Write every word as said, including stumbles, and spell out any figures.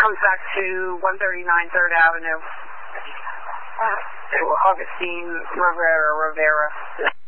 comes back to one thirty-nine third Avenue. To Augustine Rivera Rivera.